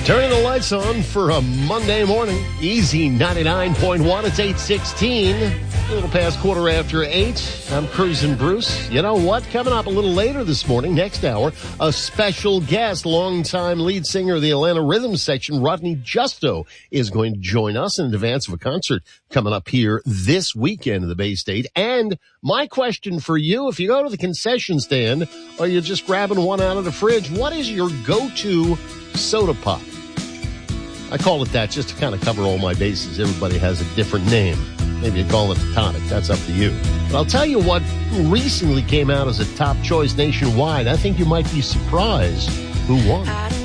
Turning the lights on for a Monday morning. Easy 99.1. It's 8:16. A little past 8:15. I'm Cruising Bruce. You know what? Coming up a little later this morning, next hour, a special guest, longtime lead singer of the Atlanta Rhythm section, Rodney Justo, is going to join us in advance of a concert coming up here this weekend in the Bay State. And my question for you, if you go to the concession stand or you're just grabbing one out of the fridge, what is your go-to soda pop? I call it that just to kind of cover all my bases. Everybody has a different name. Maybe you call it a tonic. That's up to you. But I'll tell you what recently came out as a top choice nationwide. I think you might be surprised who won.